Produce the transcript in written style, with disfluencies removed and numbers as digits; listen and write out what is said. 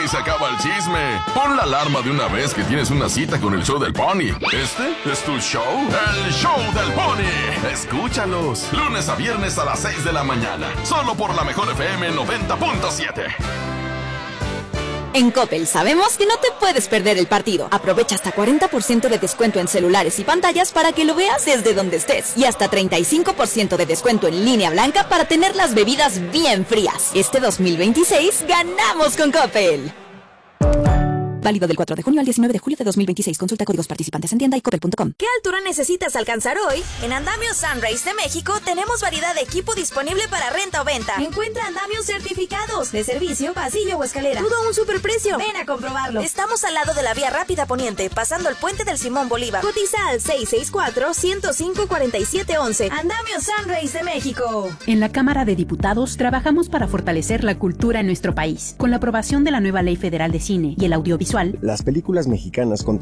se acaba el chisme. Pon la alarma de una vez que tienes una cita con el show del Pony. ¿Este es tu show? ¡El show del Pony! Escúchalos. Lunes a viernes a las 6 de la mañana. Solo por la Mejor FM 90.7. En Coppel sabemos que no te puedes perder el partido. Aprovecha hasta 40% de descuento en celulares y pantallas para que lo veas desde donde estés. Y hasta 35% de descuento en línea blanca para tener las bebidas bien frías. Este 2026 ganamos con Coppel. Válido del 4 de junio al 19 de julio de 2026. Consulta códigos participantes en tienda y coppel.com. ¿Qué altura necesitas alcanzar hoy? En Andamios Sunrise de México tenemos variedad de equipo disponible para renta o venta. Encuentra andamios certificados de servicio, pasillo o escalera. Todo a un superprecio. Ven a comprobarlo. Estamos al lado de la vía rápida poniente, pasando el puente del Simón Bolívar. Cotiza al 664-105-4711. Andamios Sunrise de México. En la Cámara de Diputados trabajamos para fortalecer la cultura en nuestro país. Con la aprobación de la nueva Ley Federal de Cine y el Audiovisual, las películas mexicanas